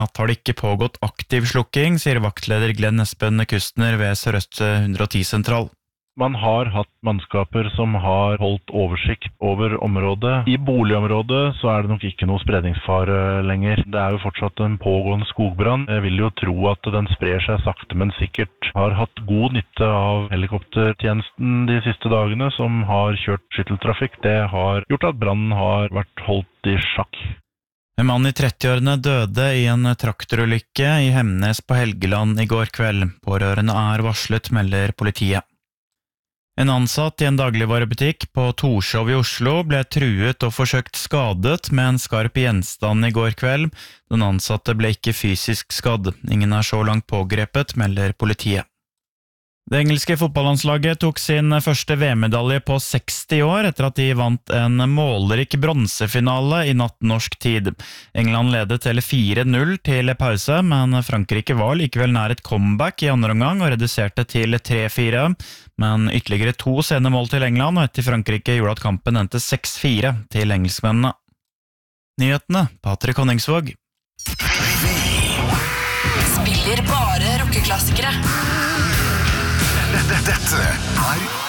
Har det ikke pågått aktiv slukking, sier vaktleder Glenn Espen Kustner ved Sør-Øst 110-sentral. Man har hatt mannskaper som har holdt oversikt over området. I boligområdet så det nok ikke noe spredningsfare lenger. Det jo fortsatt en pågående skogbrann. Jeg vil jo tro at den sprer seg sakte, men sikkert. Har hatt god nytte av helikoptertjenesten de siste dagene, som har kjørt skytteltrafikk. Det har gjort at brannen har vært holdt i sjakk. En mann i 30-årene døde i en traktorulykke i Hemnes på Helgeland i går kveld. Pårørende varslet, melder politiet. En ansatt i en dagligvarebutikk på Torshov i Oslo ble truet og forsøkt skadet med en skarp gjenstand i går kveld. Den ansatte ble ikke fysisk skadd. Ingen så langt pågrepet, melder politiet. Det engelske fotballandslaget tok sin første VM-medalje på 60 år etter at de vant en målrik bronsefinale i natt norsk tid. England ledet hele 4-0 til pause, men Frankrike var likevel nær et comeback i andre omgang og reduserte til 3-4. Men ytterligere 2 sene mål til England og ett til Frankrike gjorde at kampen endte 6-4 til engelskmennene. Nyhetene, Patrick Honningsvåg. Spiller bare rockeklassikere. Dette